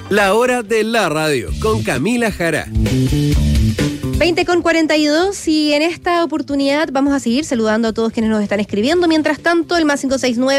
La hora de la radio con Camila Jara. 20:42 y en esta oportunidad vamos a seguir saludando a todos quienes nos están escribiendo. Mientras tanto, el más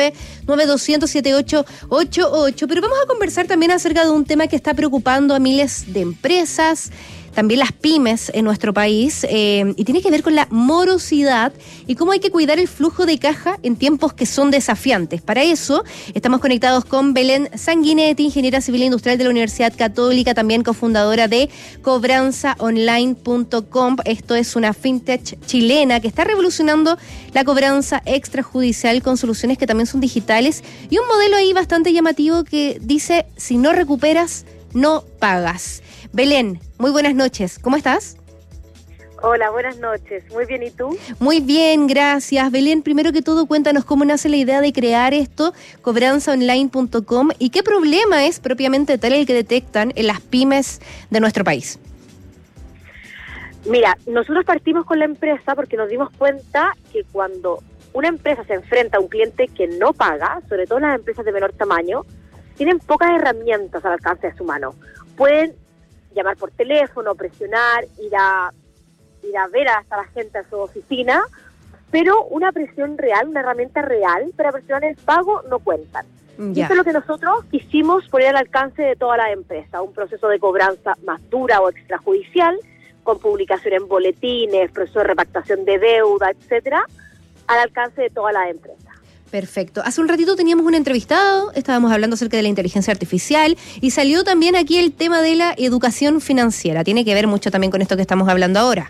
569-9200-7888. Pero vamos a conversar también acerca de un tema que está preocupando a miles de empresas, también las pymes en nuestro país, y tiene que ver con la morosidad y cómo hay que cuidar el flujo de caja en tiempos que son desafiantes. Para eso estamos conectados con Belén Sanguinetti, ingeniera civil e industrial de la Universidad Católica, también cofundadora de cobranzaonline.com. Esto es una fintech chilena que está revolucionando la cobranza extrajudicial con soluciones que también son digitales y un modelo ahí bastante llamativo que dice: si no recuperas, no pagas. Belén, muy buenas noches. ¿Cómo estás? Hola, buenas noches. Muy bien, ¿y tú? Muy bien, gracias. Belén, primero que todo, cuéntanos cómo nace la idea de crear esto, cobranzaonline.com, y qué problema es propiamente tal el que detectan en las pymes de nuestro país. Mira, nosotros partimos con la empresa porque nos dimos cuenta que cuando una empresa se enfrenta a un cliente que no paga, sobre todo las empresas de menor tamaño, tienen pocas herramientas al alcance de su mano. Pueden llamar por teléfono, presionar, ir a ver hasta la gente a su oficina, pero una presión real, una herramienta real para presionar el pago no cuentan. Y eso es lo que nosotros quisimos poner al alcance de toda la empresa, un proceso de cobranza más dura o extrajudicial, con publicación en boletines, proceso de repactación de deuda, etcétera, al alcance de toda la empresa. Perfecto. Hace un ratito teníamos un entrevistado, estábamos hablando acerca de la inteligencia artificial y salió también aquí el tema de la educación financiera. Tiene que ver mucho también con esto que estamos hablando ahora.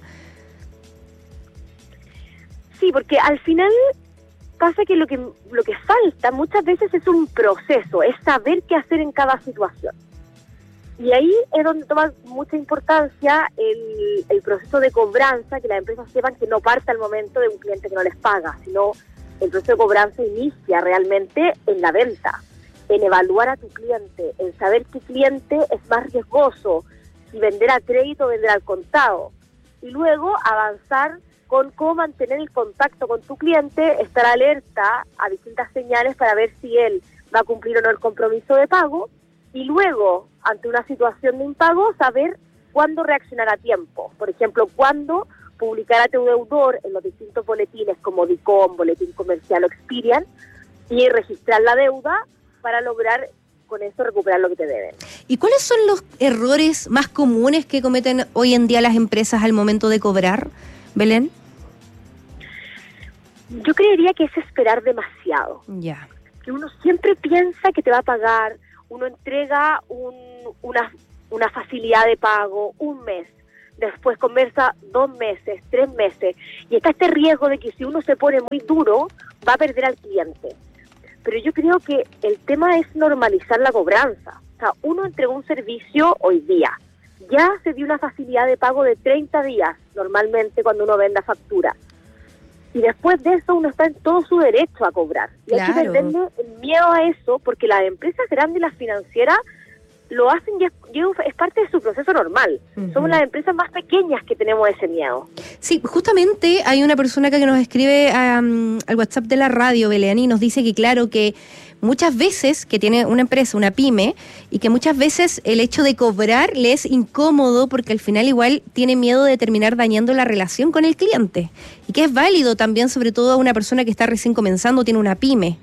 Sí, porque al final pasa que lo que falta muchas veces es un proceso, es saber qué hacer en cada situación. Y ahí es donde toma mucha importancia el proceso de cobranza, que las empresas sepan que no parte al momento de un cliente que no les paga, sino el proceso de cobranza inicia realmente en la venta, en evaluar a tu cliente, en saber qué cliente es más riesgoso, si vender a crédito o vender al contado. Y luego avanzar con cómo mantener el contacto con tu cliente, estar alerta a distintas señales para ver si él va a cumplir o no el compromiso de pago, y luego, ante una situación de impago, saber cuándo reaccionar a tiempo. Por ejemplo, cuándo publicar a tu deudor en los distintos boletines como DICOM, Boletín Comercial o Experian, y registrar la deuda para lograr con eso recuperar lo que te deben. ¿Y cuáles son los errores más comunes que cometen hoy en día las empresas al momento de cobrar, Belén? Yo creería que es esperar demasiado. Ya. Que uno siempre piensa que te va a pagar, uno entrega una facilidad de pago un mes, después conversa 2 meses, 3 meses, y está este riesgo de que si uno se pone muy duro, va a perder al cliente. Pero yo creo que el tema es normalizar la cobranza. O sea, uno entregó un servicio hoy día, ya se dio una facilidad de pago de 30 días, normalmente cuando uno venda factura. Y después de eso uno está en todo su derecho a cobrar. Y claro, hay que perderle el miedo a eso, porque las empresas grandes y las financieras lo hacen y es parte de su proceso normal. Uh-huh. Somos las empresas más pequeñas que tenemos ese miedo. Sí, justamente hay una persona acá que nos escribe al WhatsApp de la radio, Belén, y nos dice que claro, que muchas veces que tiene una empresa, una pyme, y que muchas veces el hecho de cobrar le es incómodo porque al final igual tiene miedo de terminar dañando la relación con el cliente. Y que es válido también, sobre todo a una persona que está recién comenzando, tiene una pyme,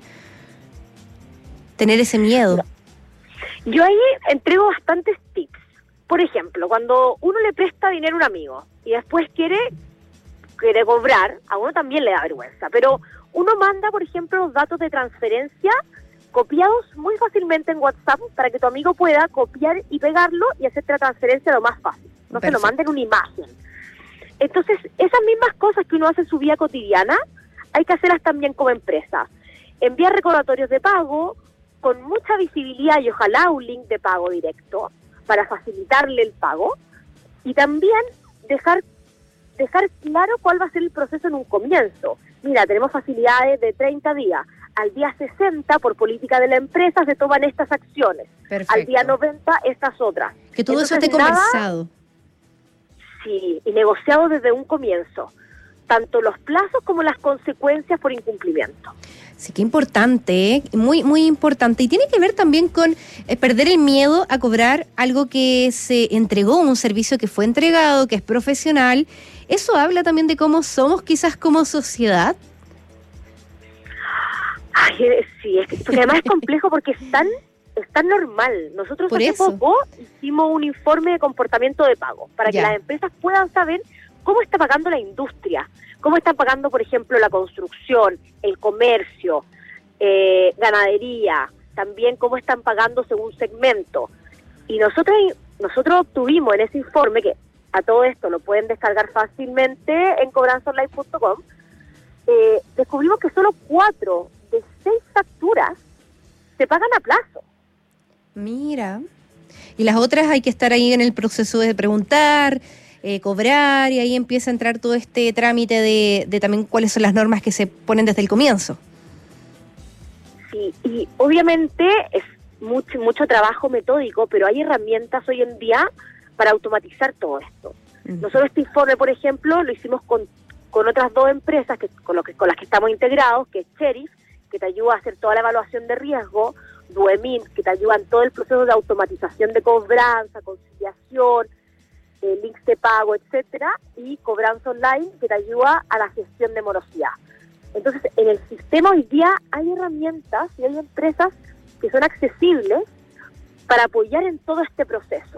tener ese miedo. No. Yo ahí entrego bastantes tips. Por ejemplo, cuando uno le presta dinero a un amigo y después quiere cobrar, a uno también le da vergüenza, pero uno manda, por ejemplo, los datos de transferencia copiados muy fácilmente en WhatsApp para que tu amigo pueda copiar y pegarlo y hacerte la transferencia lo más fácil. No se lo manden una imagen. Entonces, esas mismas cosas que uno hace en su vida cotidiana, hay que hacerlas también como empresa. Enviar recordatorios de pago con mucha visibilidad y ojalá un link de pago directo para facilitarle el pago, y también dejar claro cuál va a ser el proceso en un comienzo. Mira, tenemos facilidades de 30 días. Al día 60, por política de la empresa, se toman estas acciones. Perfecto. Al día 90, estas otras. Que todo eso esté conversado. Sí, y negociado desde un comienzo. Tanto los plazos como las consecuencias por incumplimiento. Sí, qué importante, muy, muy importante. Y tiene que ver también con perder el miedo a cobrar algo que se entregó, un servicio que fue entregado, que es profesional. Eso habla también de cómo somos quizás como sociedad. Ay, sí, porque además es complejo porque es tan normal. Nosotros Por hace eso. poco hicimos un informe de comportamiento de pago para que Ya. las empresas puedan saber cómo está pagando la industria, cómo están pagando, por ejemplo, la construcción, el comercio, ganadería, también cómo están pagando según segmento. Y nosotros obtuvimos en ese informe, que a todo esto lo pueden descargar fácilmente en cobranzaonline.com, descubrimos que solo 4 de 6 facturas se pagan a plazo. Mira. Y las otras hay que estar ahí en el proceso de preguntar, cobrar, y ahí empieza a entrar todo este trámite de también cuáles son las normas que se ponen desde el comienzo. Sí, y obviamente es mucho trabajo metódico, pero hay herramientas hoy en día para automatizar todo esto. Nosotros este informe, por ejemplo, lo hicimos con otras 2 empresas con las que estamos integrados, que es Sheriff, que te ayuda a hacer toda la evaluación de riesgo, Duemin, que te ayuda en todo el proceso de automatización de cobranza, conciliación, links de pago, etcétera, y Cobranza Online, que te ayuda a la gestión de morosidad. Entonces, en el sistema hoy día hay herramientas y hay empresas que son accesibles para apoyar en todo este proceso.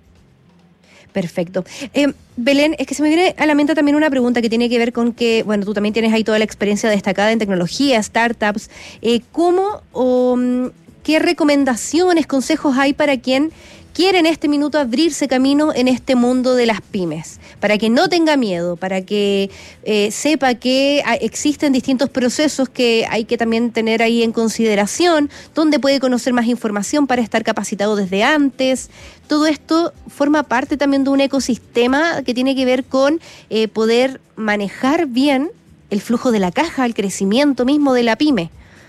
Perfecto. Belén, es que se me viene a la mente también una pregunta que tiene que ver con que, bueno, tú también tienes ahí toda la experiencia destacada en tecnología, startups. ¿Cómo o qué recomendaciones, consejos hay para quien quiere en este minuto abrirse camino en este mundo de las pymes? Para que no tenga miedo, para que sepa que existen distintos procesos que hay que también tener ahí en consideración, donde puede conocer más información para estar capacitado desde antes. Todo esto forma parte también de un ecosistema que tiene que ver con poder manejar bien el flujo de la caja, el crecimiento mismo de la pyme.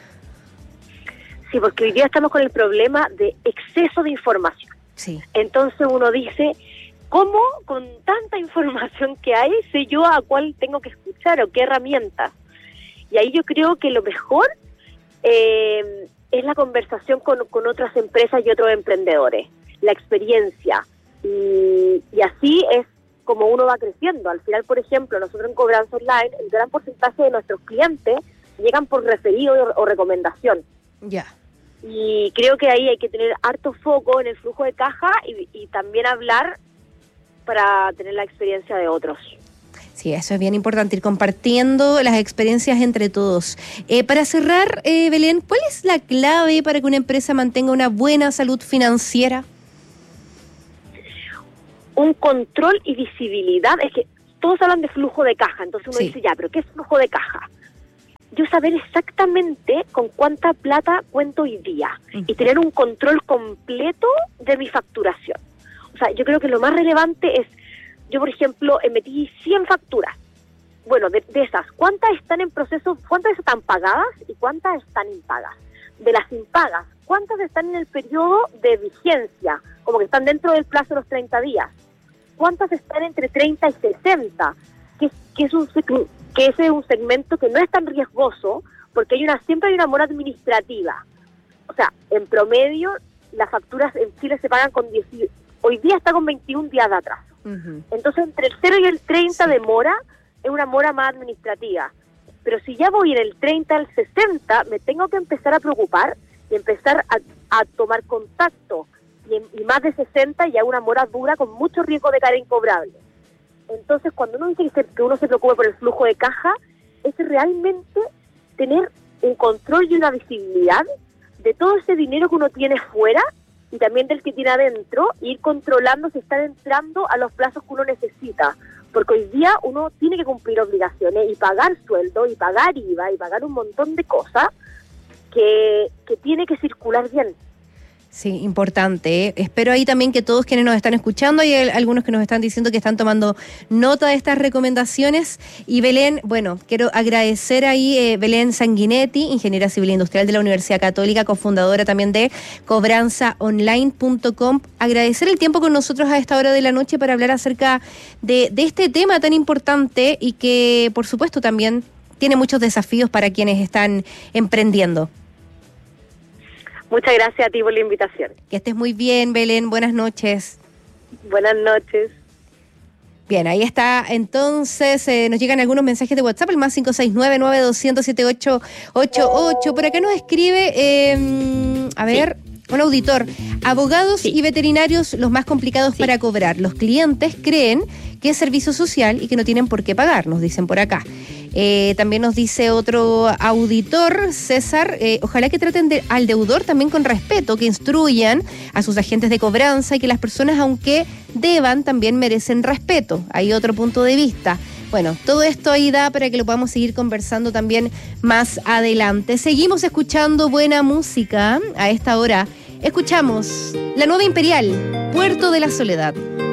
Sí, porque hoy día estamos con el problema de exceso de información. Sí. Entonces uno dice, ¿cómo con tanta información que hay sé yo a cuál tengo que escuchar o qué herramientas? Y ahí yo creo que lo mejor es la conversación con otras empresas y otros emprendedores, la experiencia. Y así es como uno va creciendo. Al final, por ejemplo, nosotros en Cobranza Online, el gran porcentaje de nuestros clientes llegan por referido o recomendación. Ya. Y creo que ahí hay que tener harto foco en el flujo de caja y también hablar para tener la experiencia de otros. Sí, eso es bien importante, ir compartiendo las experiencias entre todos. Para cerrar, Belén, ¿cuál es la clave para que una empresa mantenga una buena salud financiera? Un control y visibilidad. Es que todos hablan de flujo de caja, entonces uno dice, ya, ¿pero qué es flujo de caja? Yo saber exactamente con cuánta plata cuento hoy día y tener un control completo de mi facturación. O sea, yo creo que lo más relevante es, yo por ejemplo emití 100 facturas. Bueno, de esas, ¿cuántas están en proceso, cuántas están pagadas y cuántas están impagas? De las impagas, ¿cuántas están en el periodo de vigencia? Como que están dentro del plazo de los 30 días. ¿Cuántas están entre 30 y 60? Que ese es un segmento que no es tan riesgoso porque siempre hay una mora administrativa. O sea, en promedio las facturas en Chile se pagan hoy día está con 21 días de atraso. Entonces entre el 0 y el 30 de mora es una mora más administrativa. Pero si ya voy en el 30 al 60, me tengo que empezar a preocupar y empezar a tomar contacto. Y más de 60 ya una mora dura con mucho riesgo de caer incobrable. Entonces, cuando uno dice que uno se preocupe por el flujo de caja, es realmente tener un control y una visibilidad de todo ese dinero que uno tiene fuera y también del que tiene adentro, e ir controlando si está entrando a los plazos que uno necesita. Porque hoy día uno tiene que cumplir obligaciones y pagar sueldo y pagar IVA y pagar un montón de cosas que tiene que circular bien. Sí, importante, ¿eh? Espero ahí también que todos quienes nos están escuchando, hay algunos que nos están diciendo que están tomando nota de estas recomendaciones. Y Belén, bueno, quiero agradecer ahí, Belén Sanguinetti, ingeniera civil e industrial de la Universidad Católica, cofundadora también de cobranzaonline.com, agradecer el tiempo con nosotros a esta hora de la noche para hablar acerca de este tema tan importante y que, por supuesto, también tiene muchos desafíos para quienes están emprendiendo. Muchas gracias a ti por la invitación. Que estés muy bien, Belén. Buenas noches. Buenas noches. Bien, ahí está. Entonces, nos llegan algunos mensajes de WhatsApp, el más 569-9200-7888. Por acá nos escribe, un auditor. Abogados y veterinarios los más complicados para cobrar. Los clientes creen que es servicio social y que no tienen por qué pagar, nos dicen por acá. También nos dice otro auditor, César, ojalá que traten al deudor también con respeto, que instruyan a sus agentes de cobranza y que las personas, aunque deban, también merecen respeto. Hay otro punto de vista. Bueno, todo esto ahí da para que lo podamos seguir conversando también más adelante. Seguimos escuchando buena música a esta hora. Escuchamos La Nueva Imperial, Puerto de la Soledad.